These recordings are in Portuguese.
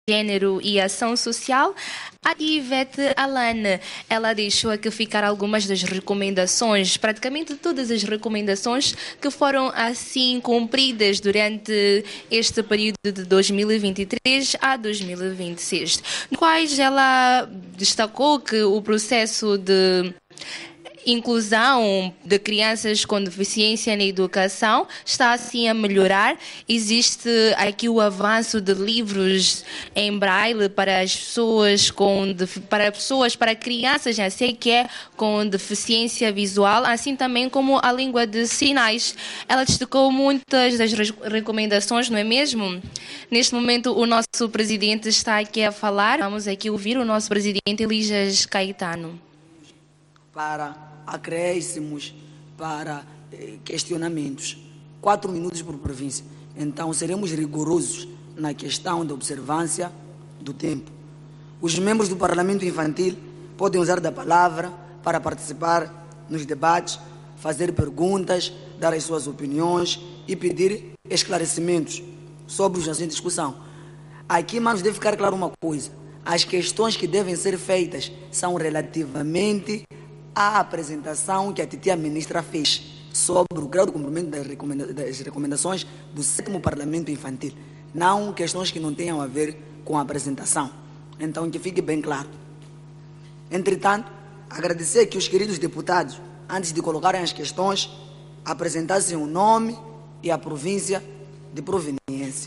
Gênero e Ação Social, a Ivete Alane. Ela deixou aqui ficar algumas das recomendações, praticamente todas as recomendações que foram assim cumpridas durante este período de 2023 a 2026, no quais ela destacou que o processo de inclusão de crianças com deficiência na educação está assim a melhorar. Existe aqui o avanço de livros em braille para as pessoas para crianças, assim que é com deficiência visual, assim também como a língua de sinais. Ela destacou muitas das recomendações, não é mesmo? Neste momento o nosso presidente está aqui a falar. Vamos aqui ouvir o nosso presidente Elijas Caetano. Para acréscimos, para questionamentos. 4 minutos por província. Então, seremos rigorosos na questão da observância do tempo. Os membros do Parlamento Infantil podem usar da palavra para participar nos debates, fazer perguntas, dar as suas opiniões e pedir esclarecimentos sobre os assuntos em discussão. Aqui, mas deve ficar claro uma coisa. As questões que devem ser feitas são relativamente à apresentação que a titia ministra fez sobre o grau de cumprimento das recomendações do 7º Parlamento Infantil, não questões que não tenham a ver com a apresentação. Então, que fique bem claro. Entretanto, agradecer que os queridos deputados, antes de colocarem as questões, apresentassem o nome e a província de proveniência.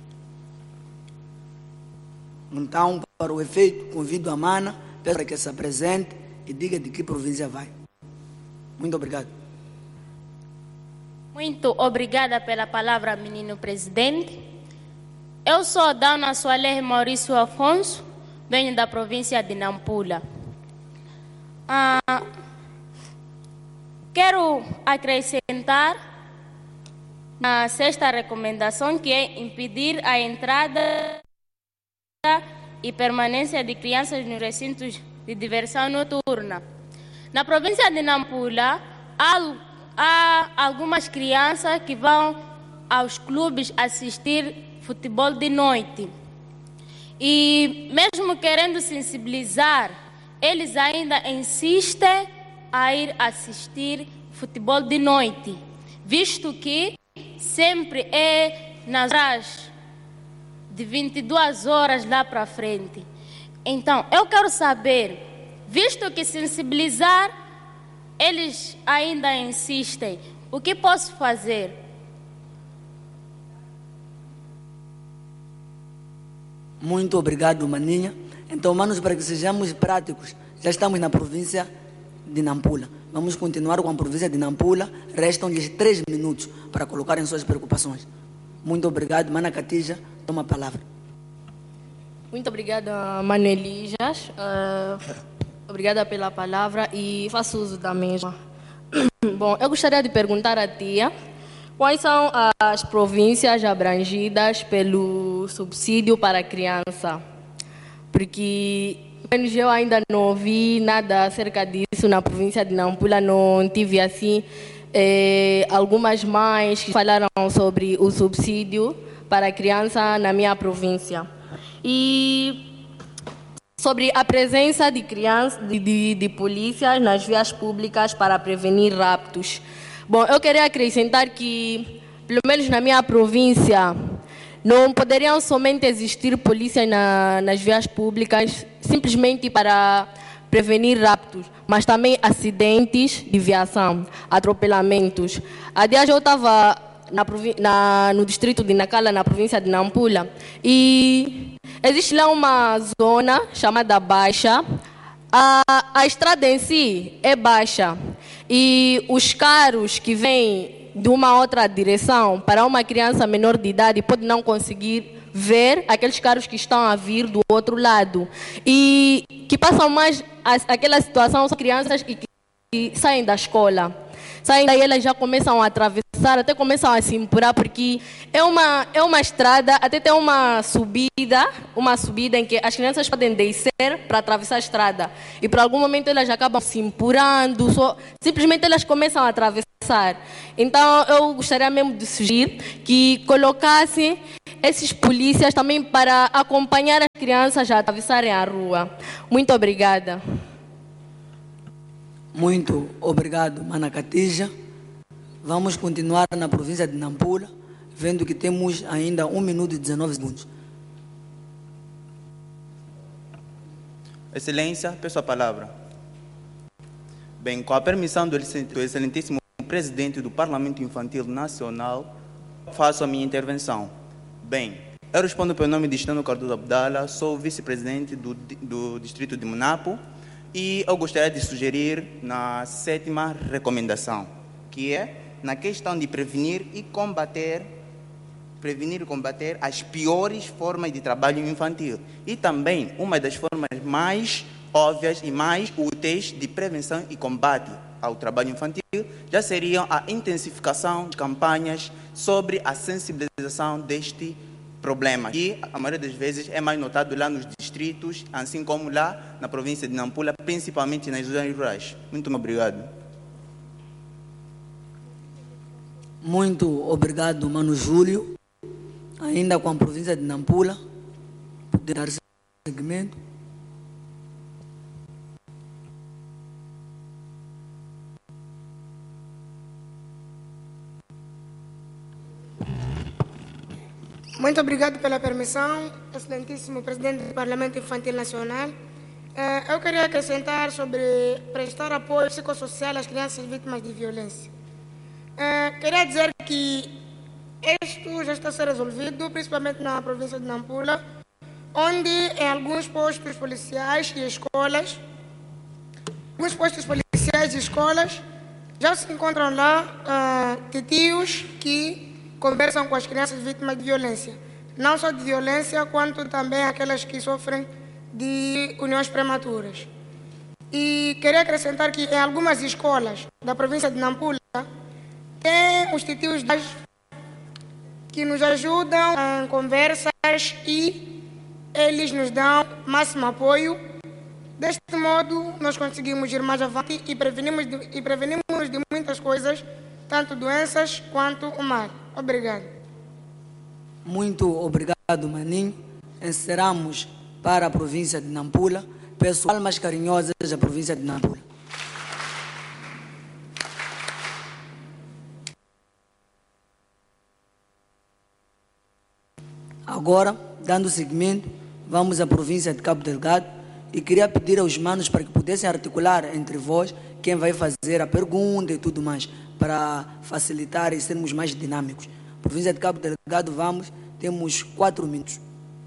Então, para o efeito, convido a Mana para que se apresente e diga de que província vai. Muito obrigado. Muito obrigada pela palavra, menino presidente. Eu sou Dona Soaler Maurício Afonso, venho da província de Nampula. Quero acrescentar na 6ª recomendação, que é impedir a entrada e permanência de crianças nos recintos de diversão noturna. Na província de Nampula, há algumas crianças que vão aos clubes assistir futebol de noite. E mesmo querendo sensibilizar, eles ainda insistem a ir assistir futebol de noite, visto que sempre é nas horas de 22 horas lá para frente. Então, eu quero saber, visto que sensibilizar, eles ainda insistem, o que posso fazer? Muito obrigado, Maninha. Então, manos, para que sejamos práticos, já estamos na província de Nampula. Vamos continuar com a província de Nampula. Restam-lhes 3 minutos para colocarem suas preocupações. Muito obrigado, Mana Catija. Toma a palavra. Muito obrigada, Mano Elijas. Obrigada pela palavra e faço uso da mesma. Bom, eu gostaria de perguntar à tia quais são as províncias abrangidas pelo subsídio para a criança, porque eu ainda não ouvi nada acerca disso na província de Nampula, não tive assim algumas mães que falaram sobre o subsídio para a criança na minha província. E sobre a presença de crianças, de polícias nas vias públicas para prevenir raptos. Bom, eu queria acrescentar que, pelo menos na minha província, não poderiam somente existir polícias nas vias públicas simplesmente para prevenir raptos, mas também acidentes de viação, atropelamentos. Aliás, eu estava no distrito de Nacala, na província de Nampula, e existe lá uma zona chamada Baixa. A estrada em si é baixa e os carros que vêm de uma outra direção para uma criança menor de idade pode não conseguir ver aqueles carros que estão a vir do outro lado, e que passam mais aquela situação são crianças que saem da escola. Saem daí, elas já começam a atravessar, até começam a se empurrar, porque é uma estrada, até tem uma subida em que as crianças podem descer para atravessar a estrada. E por algum momento elas acabam se empurrando, simplesmente elas começam a atravessar. Então eu gostaria mesmo de sugerir que colocasse esses polícias também para acompanhar as crianças a atravessarem a rua. Muito obrigada. Muito obrigado, Mana Catija. Vamos continuar na província de Nampula, vendo que temos ainda 1 minuto e 19 segundos. Excelência, peço a palavra. Bem, com a permissão do excelentíssimo presidente do Parlamento Infantil Nacional, faço a minha intervenção. Bem, eu respondo pelo nome de Estano Cardoso Abdala, sou vice-presidente do distrito de Munapo e eu gostaria de sugerir na 7ª recomendação, que é na questão de prevenir e combater as piores formas de trabalho infantil. E também uma das formas mais óbvias e mais úteis de prevenção e combate ao trabalho infantil já seriam a intensificação de campanhas sobre a sensibilização deste problema, que a maioria das vezes é mais notado lá nos distritos, assim como lá na província de Nampula, principalmente nas zonas rurais. Muito obrigado. Muito obrigado, Mano Júlio. Ainda com a província de Nampula, poder dar segmento. Muito obrigado pela permissão, excelentíssimo presidente do Parlamento Infantil Nacional. Eu queria acrescentar sobre prestar apoio psicossocial às crianças vítimas de violência. Queria dizer que isto já está a ser resolvido, principalmente na província de Nampula, onde em alguns postos policiais e escolas, já se encontram lá titios que conversam com as crianças vítimas de violência. Não só de violência, quanto também aquelas que sofrem de uniões prematuras. E queria acrescentar que em algumas escolas da província de Nampula, tem os titios que nos ajudam em conversas e eles nos dão máximo apoio. Deste modo, nós conseguimos ir mais avante e prevenimos de muitas coisas, tanto doenças quanto o mal. Obrigado. Muito obrigado, Maninho. Encerramos para a província de Nampula. Peço palmas carinhosas à província de Nampula. Agora, dando seguimento, vamos à província de Cabo Delgado e queria pedir aos manos para que pudessem articular entre vós quem vai fazer a pergunta e tudo mais, para facilitar e sermos mais dinâmicos. Província de Cabo Delgado, vamos, temos 4 minutos.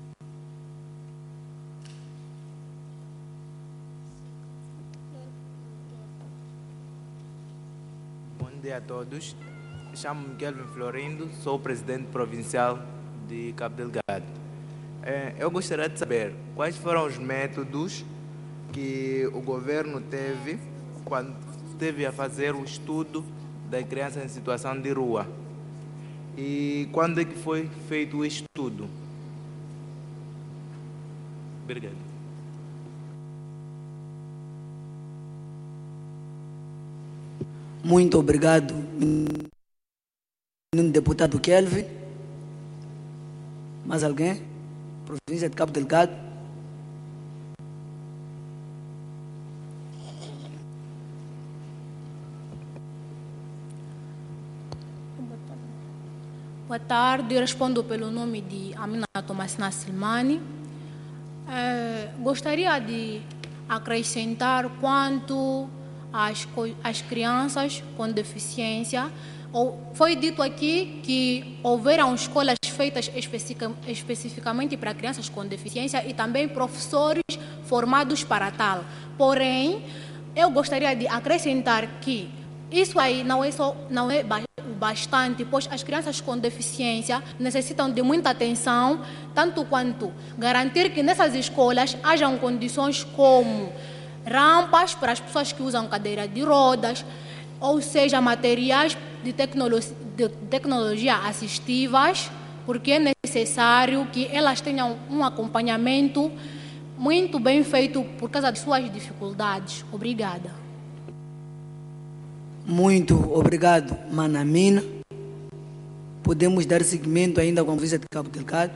Bom dia a todos. Chamo-me Kelvin Florindo, sou presidente provincial de Cabo Delgado. Eu gostaria de saber quais foram os métodos que o governo teve quando teve a fazer o estudo da criança em situação de rua. E quando é que foi feito o estudo? Obrigado. Muito obrigado, menino deputado Kelvin. Mais alguém? Província de Cabo Delgado. Boa tarde, eu respondo pelo nome de Amina Tomasina Silmani. Gostaria de acrescentar quanto às crianças com deficiência. Foi dito aqui que houveram escolas feitas especificamente para crianças com deficiência e também professores formados para tal. Porém, eu gostaria de acrescentar que isso aí não é o bastante, pois as crianças com deficiência necessitam de muita atenção, tanto quanto garantir que nessas escolas hajam condições como rampas para as pessoas que usam cadeira de rodas, ou seja, materiais de tecnologia assistivas, porque é necessário que elas tenham um acompanhamento muito bem feito por causa de suas dificuldades. Obrigada. Muito obrigado, Manamina. Podemos dar seguimento ainda com a província de Cabo Delgado.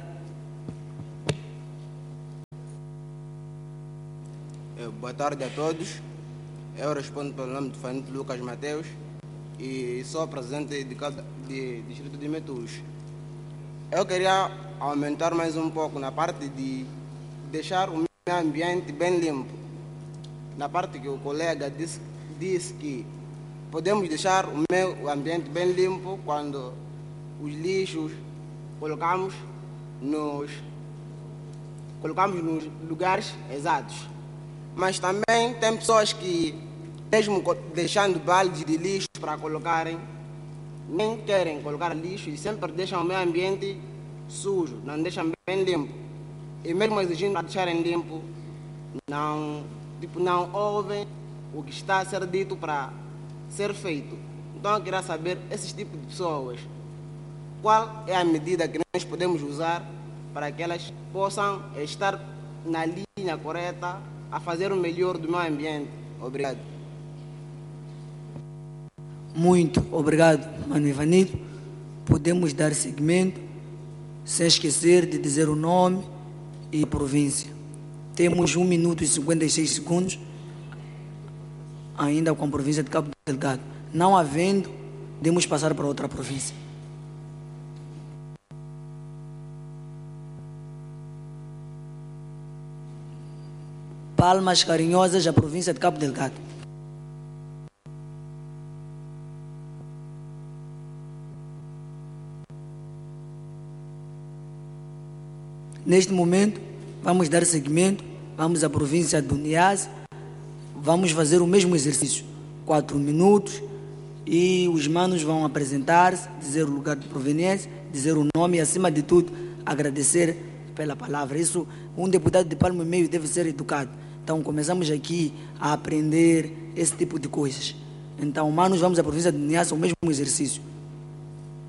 Boa tarde a todos. Eu respondo pelo nome de Fanito Lucas Mateus e sou presidente de distrito de Metus. Eu queria aumentar mais um pouco na parte de deixar o meio ambiente bem limpo. Na parte que o colega disse que podemos deixar o meio ambiente bem limpo quando os lixos colocamos nos lugares exatos. Mas também tem pessoas que, mesmo deixando baldes de lixo para colocarem, nem querem colocar lixo e sempre deixam o meio ambiente sujo, não deixam bem limpo. E mesmo exigindo para deixarem limpo, não ouvem o que está a ser dito para ser feito. Então eu queria saber, esses tipos de pessoas, qual é a medida que nós podemos usar para que elas possam estar na linha correta a fazer o melhor do meio ambiente. Obrigado. Muito obrigado, Mano Ivanito. Podemos dar seguimento, sem esquecer de dizer o nome e província. Temos 1 minuto e 56 segundos, ainda com a província de Cabo Delgado. Não havendo, podemos passar para outra província. Palmas carinhosas à província de Cabo Delgado. Neste momento, vamos dar seguimento, vamos à província do Niassa, vamos fazer o mesmo exercício, 4 minutos, e os manos vão apresentar-se, dizer o lugar de proveniência, dizer o nome e, acima de tudo, agradecer pela palavra. Isso, um deputado de Palma e Meio deve ser educado. Então, começamos aqui a aprender esse tipo de coisas. Então, manos, vamos à província do Niassa, o mesmo exercício.